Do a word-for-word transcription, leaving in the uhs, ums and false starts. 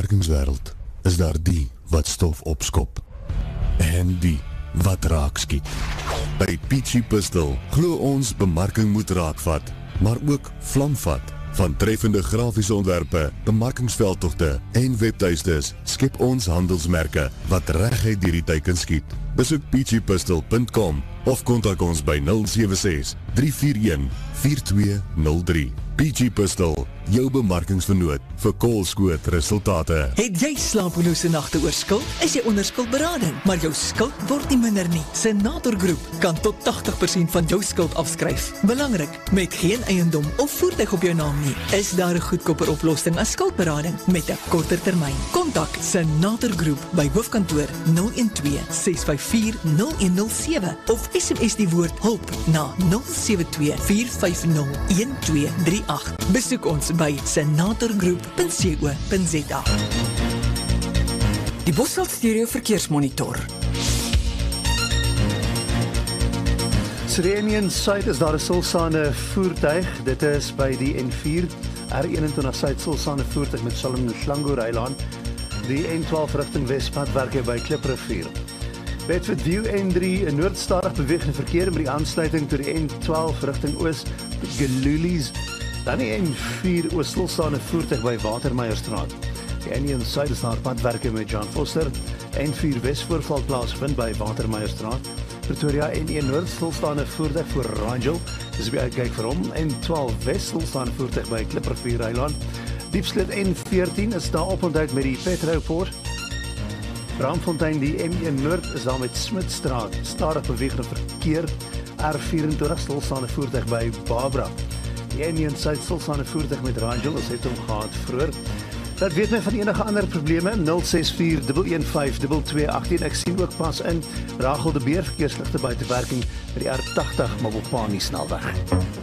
bemarkingswêreld is daar die wat stof opskop en die wat raak skiet. By Peachy Pistol glo ons bemarking moet raakvat, maar ook vlamvat. Van treffende grafiese ontwerpe, bemarkingsveldtogte en webtuistes skep ons handelsmerke wat reguit deur die teiken skiet. Besoek peachy pistol punt com of kontak ons by nul sewe ses, drie vier een, vier twee nul drie. Peachy Pistol, jou bemarkingsvernoot vir koolskoot resultate. Het jy slapelose nagte oor skuld? Is jy onder skuldberading, maar jou skuld word nie minder nie? Senator Groep kan tot tachtig persent van jou skuld afskryf. Belangrik, met geen eiendom of voertuig op jou naam nie, is daar 'n goedkoper oplossing as skuldberading met 'n korter termyn. Kontak Senator Groep by hoofkantoor nul een twee, ses vyf vier, nul een nul sewe of S M S die woord hulp na nul sewe twee, vier vyf nul, een twee drie agt. Besoek ons by senator groep punt co punt za. Die Bosveld Stereo Verkeersmonitor. Serenian Suid is daar 'n stilstaande voertuig. Dit is by die N vier R eenentwintig Suid stilstaande voertuig met Salem Slango Rylaan. Die N twaalf rigting Wespad werk hy by Kliprivier. Bedford View N drie 'n noordstadig bewegende verkeer met die aansluiting tot die N twaalf rigting Oos Gelulies. Dan die N vier oos stilstaande voertuig by Watermeierstraat. Die N een Suid is daar padwerke met John Foster. N vier Wes voorval plaasvind by Watermeierstraat. Pretoria N een Noord stilstaande voertuig voor Rangel. Dis by uitkyk vir hom. N twaalf Wes stilstaande voertuig by Kliprivier Rylaan. Diepsloot N veertien is daar oponthoud met die Petropoort. Braamfontein die M een Noord is daar met Smitstraat. Stadig bewegende verkeer. R vyf-en-twintig stilstaande voertuig by Barbara. Die N een Suid stilstaande voertuig met Rangel is het hom gehad vroeër. Dat weet my van enige ander probleme, nul ses vier, een een vyf, twee twee agt een. Ek sien ook pas in Rachel de Beer verkeersligte buitewerking by die R tachtig Mabopani snelweg.